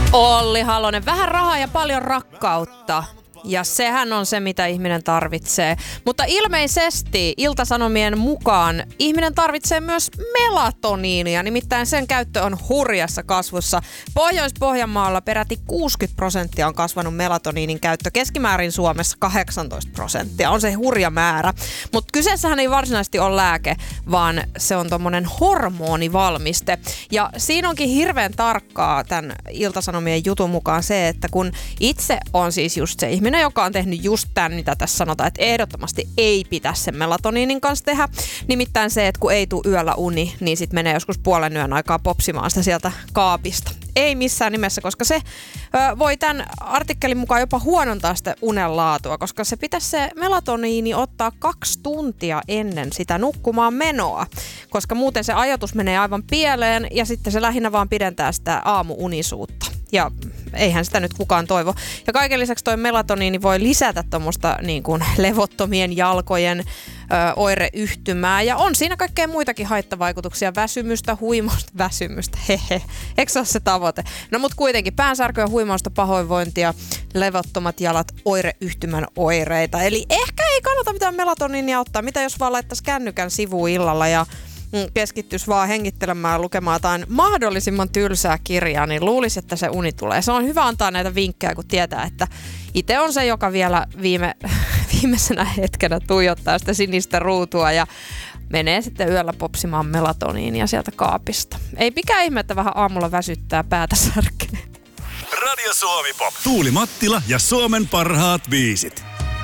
Olli Halonen, vähän rahaa ja paljon rakkautta. Ja sehän on se, mitä ihminen tarvitsee. Mutta ilmeisesti Ilta-Sanomien mukaan ihminen tarvitsee myös melatoniinia. Nimittäin sen käyttö on hurjassa kasvussa. Pohjois-Pohjanmaalla peräti 60% on kasvanut melatoniinin käyttö. Keskimäärin Suomessa 18%. On se hurja määrä. Mutta kyseessähän ei varsinaisesti ole lääke, vaan se on tommonen hormonivalmiste. Ja siinä onkin hirveän tarkkaa tämän Ilta-Sanomien jutun mukaan se, että kun itse on siis just se ihminen, joka on tehnyt just tämän, mitä tässä sanotaan, että ehdottomasti ei pitäisi sen melatoniinin kanssa tehdä. Nimittäin se, että kun ei tule yöllä uni, niin sitten menee joskus puolen yön aikaa popsimaan sitä sieltä kaapista. Ei missään nimessä, koska se voi tämän artikkelin mukaan jopa huonontaa sitä unen laatua, koska se pitäisi se melatoniini ottaa 2 tuntia ennen sitä nukkumaan menoa, koska muuten se ajatus menee aivan pieleen ja sitten se lähinnä vaan pidentää sitä aamuunisuutta. Ja eihän sitä nyt kukaan toivo. Ja kaiken lisäksi toi melatoniini voi lisätä tuommoista niin kuin levottomien jalkojen oireyhtymää. Ja on siinä kaikkea muitakin haittavaikutuksia. Väsymystä, väsymystä, hehe. Eikö se ole se tavoite? No mut kuitenkin päänsärkyä, huimausta, pahoinvointia, levottomat jalat, oireyhtymän oireita. Eli ehkä ei kannata mitään melatoniinia ottaa. Mitä jos vaan laittaisi kännykän sivuun illalla ja keskittyisi vaan hengittelemään ja lukemaan jotain mahdollisimman tylsää kirjaa, niin että se uni tulee. Se on hyvä antaa näitä vinkkejä, kun tietää, että itse on se, joka vielä viimeisenä hetkenä tuijottaa sitä sinistä ruutua ja menee sitten yöllä popsimaan melatoniinia sieltä kaapista. Ei mikään ihme, että vähän aamulla väsyttää päätä särkee. Radio Suomi Pop. Tuuli Mattila ja Suomen parhaat biisit.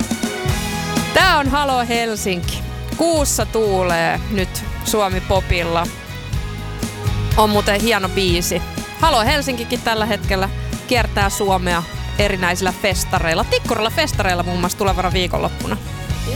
Tää on Halo Helsinki. Kuussa tuulee nyt Suomi Popilla. On muuten hieno biisi. Halo Helsinkikin tällä hetkellä kiertää Suomea erinäisillä festareilla. Tikkurilla festareilla muun muassa tulevana viikonloppuna.